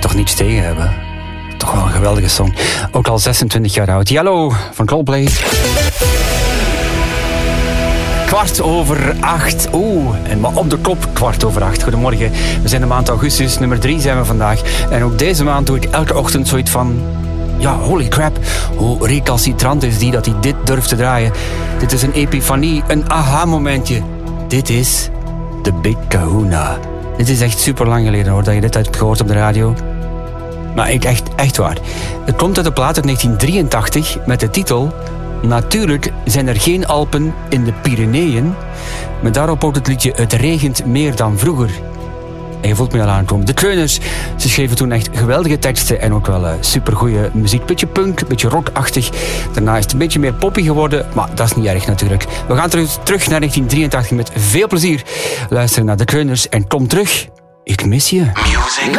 toch niets tegen hebben. Toch wel een geweldige song. Ook al 26 jaar oud. Yellow van Coldplay. 7:15. En maar op de klop 7:15. Goedemorgen. We zijn de maand augustus. Nummer 3 zijn we vandaag. En ook deze maand doe ik elke ochtend zoiets van... Ja, holy crap. Hoe recalcitrant is die dat hij dit durft te draaien. Dit is een epifanie, een aha-momentje. Dit is The Big Kahuna. Dit is echt super lang geleden hoor, dat je dit hebt gehoord op de radio. Maar echt waar. Het komt uit de plaat uit 1983 met de titel... Natuurlijk zijn er geen Alpen in de Pyreneeën, maar daarop ook het liedje Het regent meer dan vroeger. En je voelt me al aankomen. De Kreuners, ze schreven toen echt geweldige teksten en ook wel supergoeie muziek. Beetje punk, beetje rockachtig. Daarna is het een beetje meer poppy geworden, maar dat is niet erg natuurlijk. We gaan terug naar 1983 met veel plezier. Luister naar De Kreuners en kom terug. Ik mis je. Music